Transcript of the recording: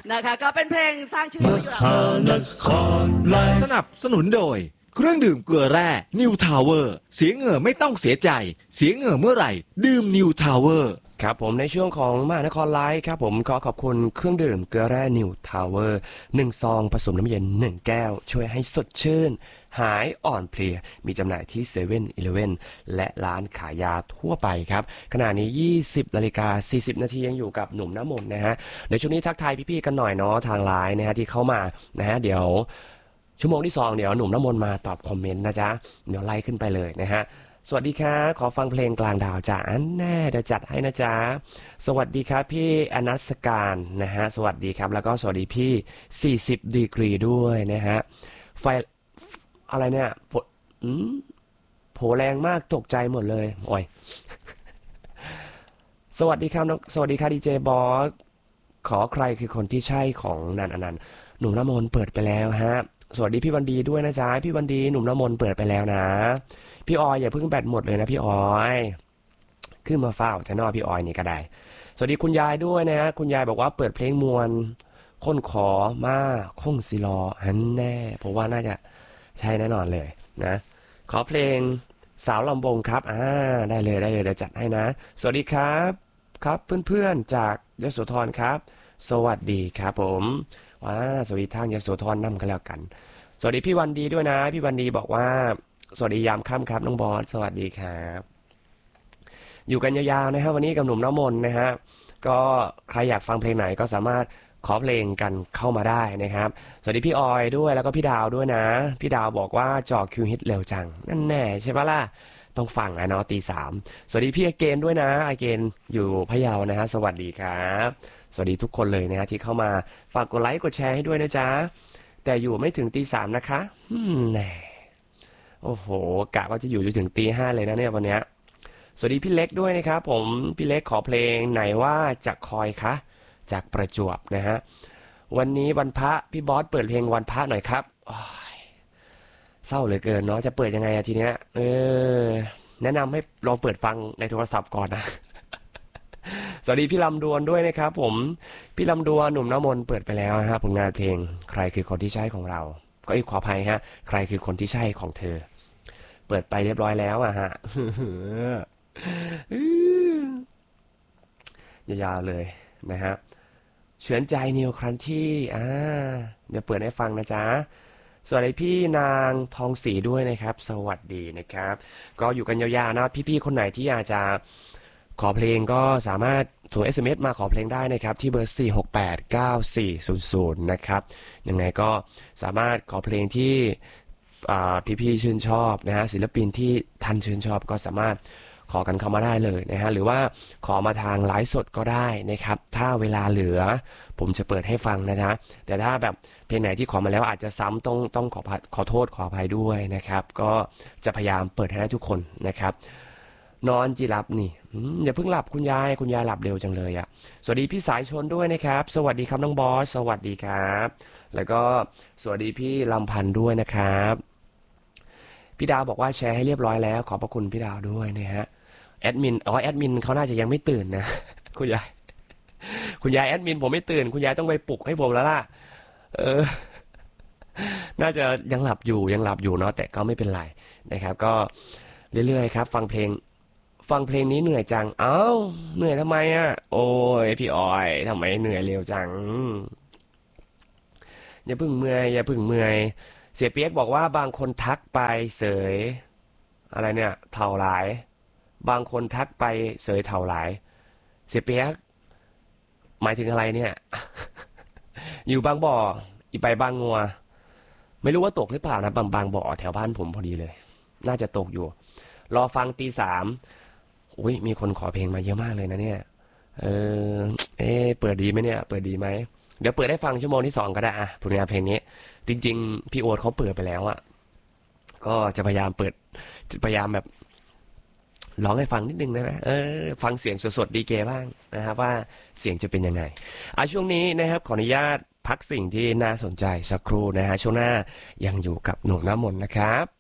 นะคะก็เป็นเพลงสร้างชื่ออยู่สนับสนุนโดยเครื่องดื่มเกลือแร่นิวทาวเวอร์เสียเหงื่อไม่ต้องเสียใจเสียเหงื่อเมื่อไหร่ดื่มนิวทาวเวอร์ครับผมในช่วงของมหานครไลฟ์ครับผมขอขอบคุณเครื่องดื่มเกลือแร่นิวทาวเวอร์1 ซองผสมน้ำเย็น1 แก้วช่วยให้สดชื่นหายอ่อนเพลียมีจำหน่ายที่7-Eleven และร้านขายยาทั่วไปครับขณะนี้ 20:40 นาทียังอยู่กับหนุ่มน้ำมนต์นะฮะในช่วงนี้ทักทายพี่ๆกันหน่อยเนาะทางไลน์นะฮะที่เข้ามานะฮะเดี๋ยวชั่วโมงที่2เดี๋ยวหนุ่มน้ำมนต์มาตอบคอมเมนต์นะจ๊ะเดี๋ยวไล่ขึ้นไปเลยนะฮะสวัสดีครับขอฟังเพลงกลางดาวจ้าอันแน่เดี๋ยวจัดให้นะจ๊ะสวัสดีครับพี่อนัสการนะฮะสวัสดีครับแล้วก็สวัสดีพี่40ดีกรีด้วยนะฮะไฟอะไรเนี่ยโผแรงมากตกใจหมดเลยโอ้ยสวัสดีครับสวัสดีครับดีเจบอสขอใครคือคนที่ใช่ของนันอนันต์หนุ่มน้ำมนต์เปิดไปแล้วฮะสวัสดีพี่วันดีด้วยนะจ๊ะพี่วันดีหนุ่มน้ำมนต์เปิดไปแล้วนะพี่ออยอย่าเพิ่งแบตหมดเลยนะพี่ออยขึ้นมาเฝ้าจะนอพี่ออยนี่ก็ได้สวัสดีคุณยายด้วยนะฮะคุณยายบอกว่าเปิดเพลงมวลค้นขอมาคงสิรอฮันแน่ผมว่าน่าจะใช่แน่นอนเลยนะขอเพลงสาวลำวงครับได้เลยเดี๋ยวจัดให้นะสวัสดีครับครับเพื่อนๆจากยโสธรครับสวัสดีครับผมสวัสดีทางยโสธรนำกันแล้วกันสวัสดีพี่วันดีด้วยนะพี่วันดีบอกว่าสวัสดียามค่ำครับน้องบอสสวัสดีครับอยู่กันยาวๆนะครับวันนี้กับหนุ่มน้ำมนต์นะฮะก็ใครอยากฟังเพลงไหนก็สามารถขอเพลงกันเข้ามาได้นะครับสวัสดีพี่ออยด้วยแล้วก็พี่ดาวด้วยนะพี่ดาวบอกว่าจ่อคิวฮิตเร็วจังนั่นแน่ใช่ปะล่ะต้องฟังนะเนาะ3:00สวัสดีพี่อเกนด้วยนะอเกนอยู่พะเยานะฮะสวัสดีครับสวัสดีทุกคนเลยนะฮะที่เข้ามาฝากกดไลค์กดแชร์ให้ด้วยนะจ๊ะแต่อยู่ไม่ถึง3:00นะคะแน่โอ้โหกะว่าจะอยู่จนถึง5:00เลยนะเนี่ยวันเนี้ยสวัสดีพี่เล็กด้วยนะครับผมพี่เล็กขอเพลงไหนว่าจะคอยคะจากประจวบนะฮะวันนี้วันพระพี่บอสเปิดเพลงวันพระหน่อยครับเศร้าเหลือเกินเนาะจะเปิดยังไงทีเนี้ยแนะนำให้ลองเปิดฟังในโทรศัพท์ก่อนนะ สวัสดีพี่ลำดวนด้วยนะครับผมพี่ลำดวนหนุ่มน้ำมนต์เปิดไปแล้วนะฮะผลงานเพลงใครคือคนที่ใช่ของเราก็ขออภัยฮะใครคือคนที่ใช่ของเธอเปิดไปเรียบร้อยแล้วอะฮะ ยาวๆเลยนะฮะเฉือนใจนิวครั้งที่เดี๋ยวเปิดให้ฟังนะจ๊ะสวัสดีพี่นางทองศรีด้วยนะครับสวัสดีนะครับก็อยู่กันยาวๆนะพี่ๆคนไหนที่อยากจะขอเพลงก็สามารถส่ง SMS มาขอเพลงได้นะครับที่เบอร์4689400นะครับยังไงก็สามารถขอเพลงที่พี่ๆชื่นชอบนะฮะศิลปินที่ท่านชื่นชอบก็สามารถขอกันเข้ามาได้เลยนะฮะหรือว่าขอมาทางไลฟ์สดก็ได้นะครับถ้าเวลาเหลือผมจะเปิดให้ฟังนะจ๊ะแต่ถ้าแบบเพลงไหนที่ขอมาแล้วอาจจะซ้ำต้องขอโทษขออภัยด้วยนะครับก็จะพยายามเปิดให้ได้ทุกคนนะครับนอนจีรับนี่อย่าเพิ่งหลับคุณยายหลับเร็วจังเลยอ่ะสวัสดีพี่สายชนด้วยนะครับสวัสดีครับน้องบอสสวัสดีครับแล้วก็สวัสดีพี่ลำพันธ์ด้วยนะครับพี่ดาวบอกว่าแชร์ให้เรียบร้อยแล้วขอบพระคุณพี่ดาวด้วยนะฮะแอดมินเขาน่าจะยังไม่ตื่นนะคุณยายแอดมินผมไม่ตื่นคุณยายต้องไปปลุกให้ผมแล้วล่ะน่าจะยังหลับอยู่เนาะแต่ก็ไม่เป็นไรนะครับก็เรื่อยๆครับฟังเพลงนี้เหนื่อยจังเหนื่อยทำไมอ่ะโอ้ยพี่ออยทำไมเหนื่อยเร็วจังอย่าเพิ่งเมื่อยเสียเปียกบอกว่าบางคนทักไปเสยอะไรเนี่ยเท่าหลายบางคนทักไปเสยเท่าหลายเสียเปียกหมายถึงอะไรเนี่ย อยู่บางบ่ออีไปบางงัวไม่รู้ว่าตกหรือเปล่านะบางบ่อแถวบ้านผมพอดีเลยน่าจะตกอยู่รอฟัง3:00อุ้ยมีคนขอเพลงมาเยอะมากเลยนะเนี่ยเปิดดีไหมเนี่ยเปิดดีไหมเดี๋ยวเปิดให้ฟังชั่วโมงที่2ก็ได้ผลงานเพลงนี้จริงๆพี่โอ๊ตเขาเปิดไปแล้วอะก็จะพยายามแบบร้องให้ฟังนิดนึงได้ไหมฟังเสียงสดๆดีเกบ้างนะครับว่าเสียงจะเป็นยังไงช่วงนี้นะครับขออนุญาตพักสิ่งที่น่าสนใจสักครู่นะฮะช่วงหน้ายังอยู่กับหนุ่มน้ำมนต์นะครับ